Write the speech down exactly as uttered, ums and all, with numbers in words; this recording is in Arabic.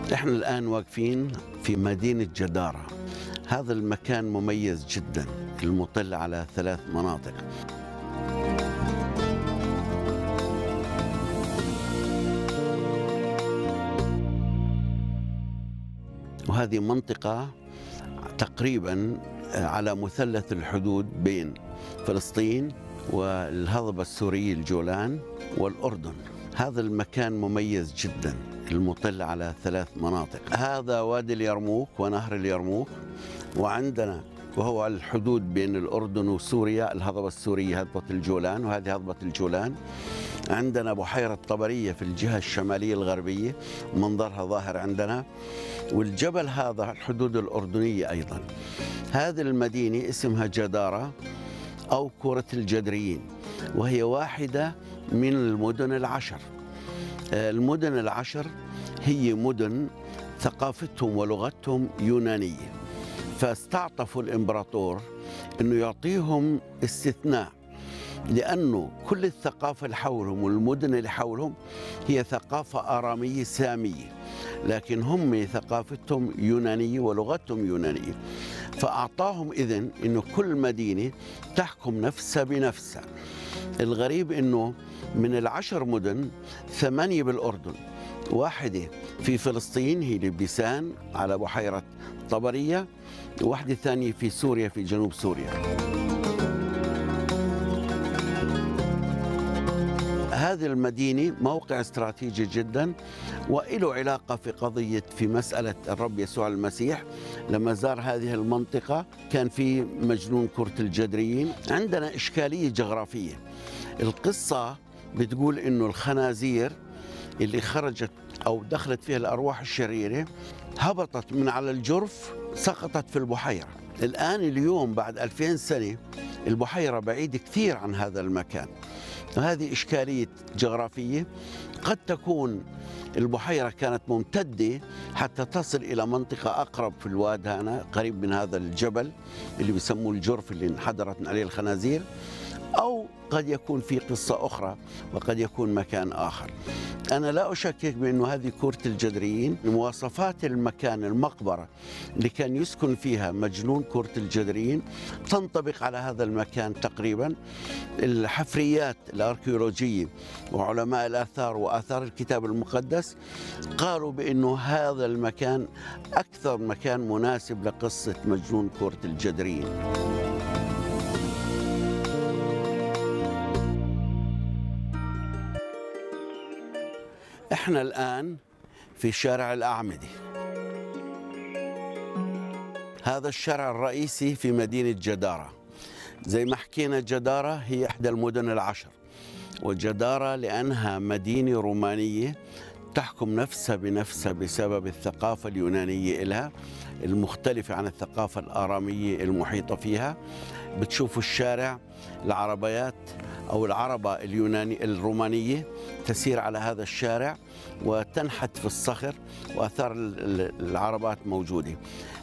احنا الآن واقفين في مدينة جدارة. هذا المكان مميز جدا، المطل على ثلاث مناطق. وهذه منطقة تقريبا على مثلث الحدود بين فلسطين والهضبة السورية الجولان والأردن. هذا المكان مميز جدا، المطل على ثلاث مناطق. هذا وادي اليرموك ونهر اليرموك، وعندنا وهو على الحدود بين الأردن وسوريا الهضبة السورية هضبة الجولان، وهذه هضبة الجولان. عندنا بحيرة طبرية في الجهة الشمالية الغربية، منظرها ظاهر عندنا، والجبل هذا الحدود الأردنية أيضا. هذه المدينة اسمها جدارة أو كرة الجدريين، وهي واحدة من المدن العشر. المدن العشر هي مدن ثقافتهم ولغتهم يونانية، فاستعطفوا الإمبراطور أنه يعطيهم استثناء، لأنه كل الثقافة اللي حولهم والمدن اللي حولهم هي ثقافة آرامية سامية، لكن هم ثقافتهم يونانية ولغتهم يونانية. فأعطاهم إذن أنه كل مدينة تحكم نفسها بنفسها. الغريب أنه من العشر مدن ثمانية بالأردن، واحدة في فلسطين هي لبسان على بحيرة طبرية، وواحدة ثانية في سوريا في جنوب سوريا. هذه المدينة موقع استراتيجي جدا، وله علاقة في قضية في مسألة الرب يسوع المسيح. لما زار هذه المنطقة كان في مجنون كرة الجدريين. عندنا إشكالية جغرافية. القصة بتقول إنه الخنازير اللي خرجت أو دخلت فيها الأرواح الشريرة هبطت من على الجرف، سقطت في البحيرة. الآن اليوم بعد ألفين سنة البحيرة بعيدة كثير عن هذا المكان، وهذه إشكالية جغرافية. قد تكون البحيرة كانت ممتدة حتى تصل إلى منطقة أقرب في الواد هنا قريب من هذا الجبل اللي بيسموه الجرف اللي انحدرت عليه الخنازير، أو قد يكون في قصة أخرى وقد يكون مكان آخر. أنا لا أشكك بأنه هذه كرة الجدريين. مواصفات المكان المقبرة اللي كان يسكن فيها مجنون كرة الجدريين تنطبق على هذا المكان تقريبا. الحفريات الأركيولوجية وعلماء الآثار وآثار الكتاب المقدس قالوا بأنه هذا المكان أكثر مكان مناسب لقصة مجنون كرة الجدريين. احنا الآن في شارع الأعمدة. هذا الشارع الرئيسي في مدينة جدارة. زي ما حكينا جدارة هي إحدى المدن العشر، وجدارة لأنها مدينة رومانية تحكم نفسها بنفسها بسبب الثقافة اليونانية إلها المختلفة عن الثقافة الآرامية المحيطة فيها. بتشوفوا الشارع العربيات أو العربة اليونانية الرومانية تسير على هذا الشارع وتنحت في الصخر، وآثار العربات موجودة.